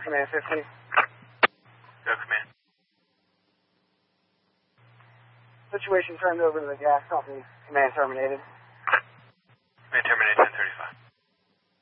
Command 15. Go, Command. Situation turned over to the gas company. Command terminated. Command terminated 1035.